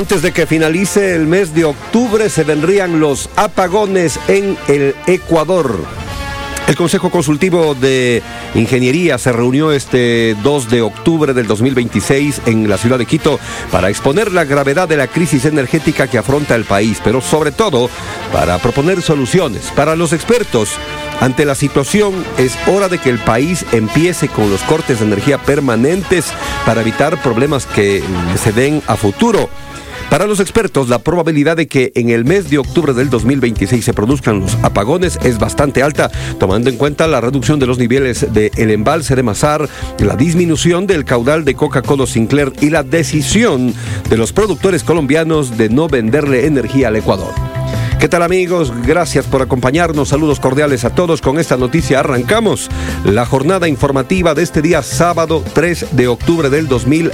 Antes de que finalice el mes de octubre se vendrían los apagones en el Ecuador. El Consejo Consultivo de Ingeniería se reunió este 2 de octubre del 2026 en la ciudad de Quito para exponer la gravedad de la crisis energética que afronta el país, pero sobre todo para proponer soluciones. Para los expertos, ante la situación es hora de que el país empiece con los cortes de energía permanentes para evitar problemas que se den a futuro. Para los expertos, la probabilidad de que en el mes de octubre del 2026 se produzcan los apagones es bastante alta, tomando en cuenta la reducción de los niveles del embalse de Mazar, la disminución del caudal de Coca-Cola Sinclair y la decisión de los productores colombianos de no venderle energía al Ecuador. ¿Qué tal, amigos? Gracias por acompañarnos. Saludos cordiales a todos. Con esta noticia arrancamos la jornada informativa de este día sábado 3 de octubre del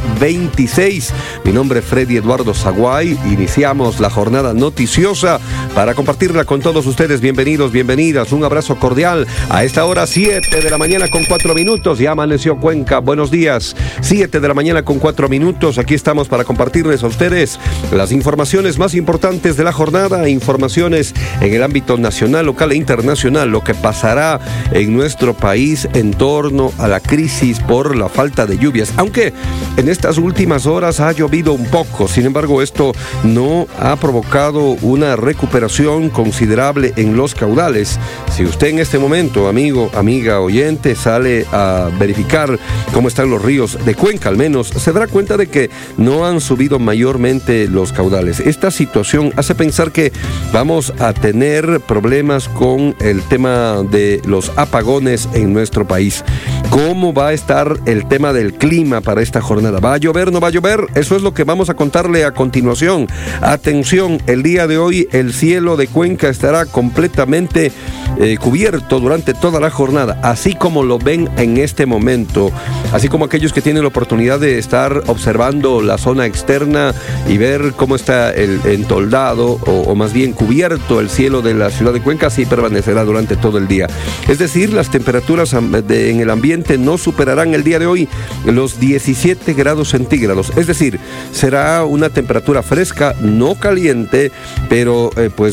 2026. Mi nombre es Freddy Eduardo Zaguay. Iniciamos la jornada noticiosa para compartirla con todos ustedes. Bienvenidos, bienvenidas. Un abrazo cordial. A esta hora 7 de la mañana con 4 minutos. Ya amaneció Cuenca. Buenos días. 7 de la mañana con 4 minutos. Aquí estamos para compartirles a ustedes las informaciones más importantes de la jornada. Informaciones en el ámbito nacional, local e internacional, lo que pasará en nuestro país en torno a la crisis por la falta de lluvias, aunque en estas últimas horas ha llovido un poco. Sin embargo, esto no ha provocado una recuperación considerable en los caudales. Si usted en este momento, amigo, amiga, oyente, sale a verificar cómo están los ríos de Cuenca, al menos, se dará cuenta de que no han subido mayormente los caudales. Esta situación hace pensar que vamos a tener problemas con el tema de los apagones en nuestro país. ¿Cómo va a estar el tema del clima para esta jornada? ¿Va a llover, no va a llover? Eso es lo que vamos a contarle a continuación. Atención, el día de hoy el cielo de Cuenca estará completamente cubierto durante toda la jornada, así como lo ven en este momento, así como aquellos que tienen la oportunidad de estar observando la zona externa y ver cómo está el entoldado o más bien cubierto el cielo de la ciudad de Cuenca, así permanecerá durante todo el día. Es decir, las temperaturas en el ambiente no superarán el día de hoy los 17 grados centígrados, es decir, será una temperatura fresca, no caliente, pero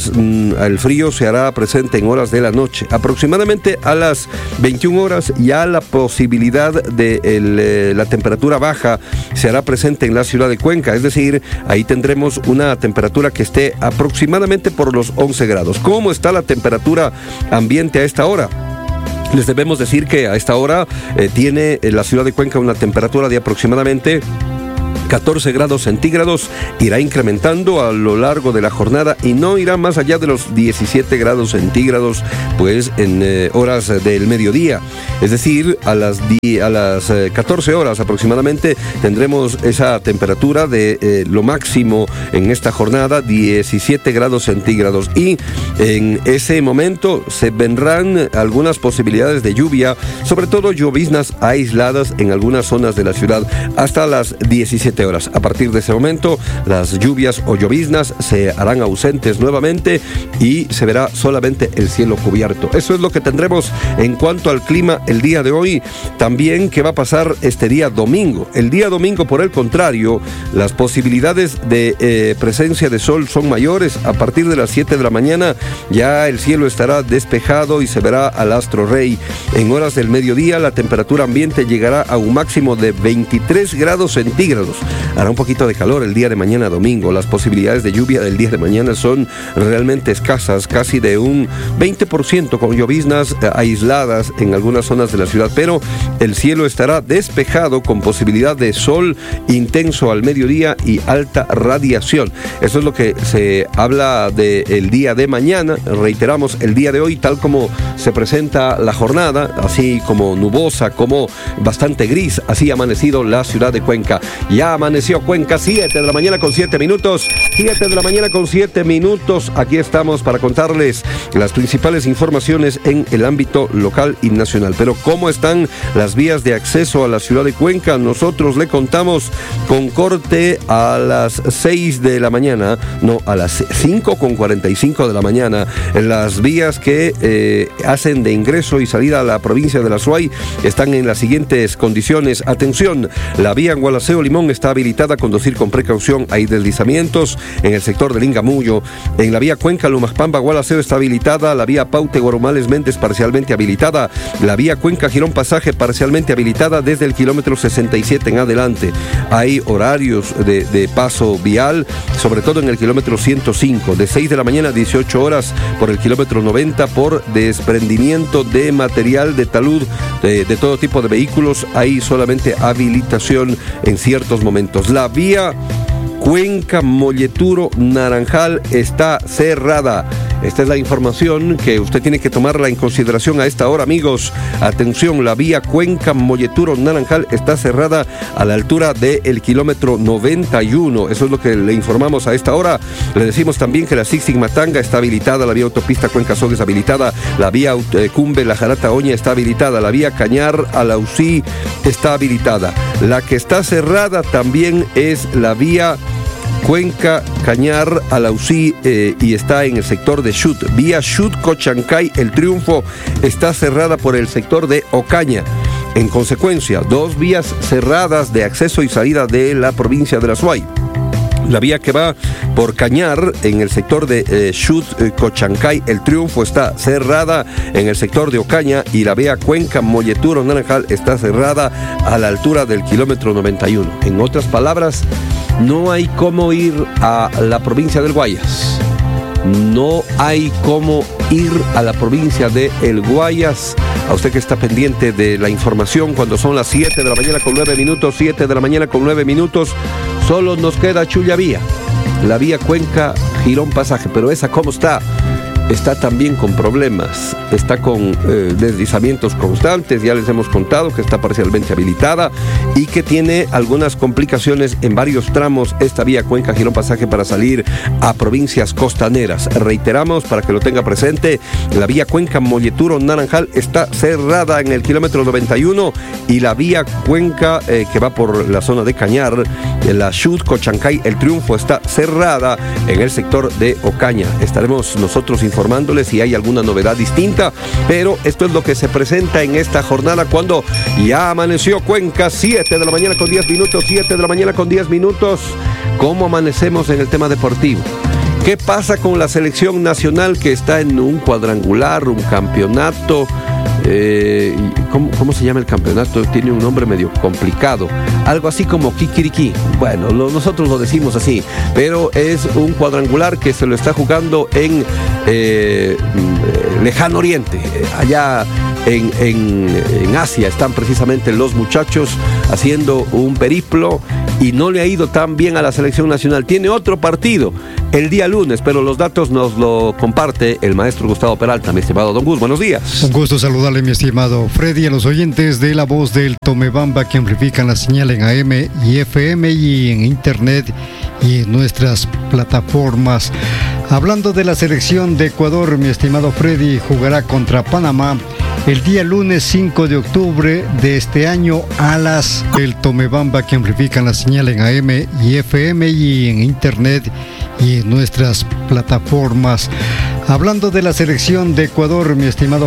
el frío se hará presente en horas de la noche. Aproximadamente a las 21 horas ya la posibilidad de la temperatura baja se hará presente en la ciudad de Cuenca, es decir, ahí tendremos una temperatura que esté aproximadamente por los 11 grados. ¿Cómo está la temperatura ambiente a esta hora? Les debemos decir que a esta hora tiene la ciudad de Cuenca una temperatura de aproximadamente 14 grados centígrados, irá incrementando a lo largo de la jornada y no irá más allá de los 17 grados centígrados pues en horas del mediodía. Es decir, a las 14 horas aproximadamente tendremos esa temperatura de lo máximo en esta jornada, 17 grados centígrados, y en ese momento se vendrán algunas posibilidades de lluvia, sobre todo lloviznas aisladas en algunas zonas de la ciudad hasta las 17 horas. A partir de ese momento, las lluvias o lloviznas se harán ausentes nuevamente y se verá solamente el cielo cubierto. Eso es lo que tendremos en cuanto al clima el día de hoy. También, ¿qué va a pasar este día domingo? El día domingo, por el contrario, las posibilidades de presencia de sol son mayores. A partir de las 7 de la mañana ya el cielo estará despejado y se verá al astro rey. En horas del mediodía, la temperatura ambiente llegará a un máximo de 23 grados centígrados. Hará un poquito de calor el día de mañana domingo. Las posibilidades de lluvia del día de mañana son realmente escasas, casi de un 20%, con lloviznas aisladas en algunas zonas de la ciudad, pero el cielo estará despejado con posibilidad de sol intenso al mediodía y alta radiación. Eso es lo que se habla del día de mañana. Reiteramos, el día de hoy, tal como se presenta la jornada, así como nubosa, como bastante gris, así ha amanecido la ciudad de Cuenca. Ya amaneció Cuenca, 7 de la mañana con 7 minutos. 7 de la mañana con 7 minutos. Aquí estamos para contarles las principales informaciones en el ámbito local y nacional. Pero ¿cómo están las vías de acceso a la ciudad de Cuenca? Nosotros le contamos con corte a las 6 de la mañana, no, a las 5:45 de la mañana. Las vías que hacen de ingreso y salida a la provincia de la Suay están en las siguientes condiciones. Atención, la vía en Gualaceo Limón está está habilitada, conducir con precaución, hay deslizamientos en el sector del Ingamuyo. En la vía Cuenca, Lumaspamba, Gualaceo está habilitada, la vía Paute, Guarumales, Méndez parcialmente habilitada, la vía Cuenca, Girón Pasaje parcialmente habilitada desde el kilómetro 67 en adelante. Hay horarios de paso vial, sobre todo en el kilómetro 105, de 6 de la mañana a 18 horas por el kilómetro 90 por desprendimiento de material de talud de todo tipo de vehículos. Hay solamente habilitación en ciertos momentos. La vía Cuenca, Molleturo, Naranjal está cerrada. Esta es la información que usted tiene que tomarla en consideración a esta hora, amigos. Atención, la vía Cuenca, Molleturo, Naranjal está cerrada a la altura del kilómetro 91. Eso es lo que le informamos a esta hora. Le decimos también que la Zig-Zig-Matanga está habilitada, la vía autopista Cuenca-Sog es habilitada, la vía Cumbe, La Jarata-Oña está habilitada, la vía Cañar, Alausí está habilitada. La que está cerrada también es la vía Cuenca, Cañar, Alausí y está en el sector de Chut. Vía Chut, Cochancay, El Triunfo está cerrada por el sector de Ocaña. En consecuencia, 2 vías cerradas de acceso y salida de la provincia de La Suay. La vía que va por Cañar en el sector de Chut, Cochancay, El Triunfo está cerrada en el sector de Ocaña, y la vía Cuenca, Molleturo, Naranjal está cerrada a la altura del kilómetro 91. En otras palabras, no hay cómo ir a la provincia del Guayas. No hay cómo ir a la provincia de El Guayas. A usted que está pendiente de la información, cuando son las 7 de la mañana con 9 minutos, 7 de la mañana con 9 minutos, solo nos queda Chuyavía, la vía Cuenca, Girón Pasaje. Pero esa, ¿cómo está? Está también con problemas, está con deslizamientos constantes. Ya les hemos contado que está parcialmente habilitada y que tiene algunas complicaciones en varios tramos esta vía Cuenca, Girón Pasaje para salir a provincias costaneras. Reiteramos para que lo tenga presente, la vía Cuenca, Molleturo, Naranjal está cerrada en el kilómetro 91, y la vía Cuenca que va por la zona de Cañar, la Chut, Cochancay, El Triunfo está cerrada en el sector de Ocaña. Estaremos nosotros informándoles si hay alguna novedad distinta, pero esto es lo que se presenta en esta jornada cuando ya amaneció Cuenca, 7 de la mañana con 10 minutos, 7 de la mañana con 10 minutos. ¿Cómo amanecemos en el tema deportivo? ¿Qué pasa con la selección nacional que está en un cuadrangular, un campeonato? ¿Cómo se llama el campeonato? Tiene un nombre medio complicado, algo así como Kikiriki. Bueno, nosotros lo decimos así, pero es un cuadrangular que se lo está jugando en Lejano Oriente, allá en Asia. Están precisamente los muchachos haciendo un periplo y no le ha ido tan bien a la selección nacional. Tiene otro partido el día lunes, pero los datos nos lo comparte el maestro Gustavo Peralta. Mi estimado Don Gus, buenos días. Un gusto saludarle, mi estimado Freddy, a los oyentes de La Voz del Tomebamba que amplifican la señal en AM y FM y en Internet y en nuestras plataformas. Hablando de la selección de Ecuador, mi estimado Freddy, jugará contra Panamá el día lunes 5 de octubre de este año a las del Tomebamba que amplifican la señal en AM y FM y en Internet y en nuestras plataformas. Hablando de la selección de Ecuador, mi estimado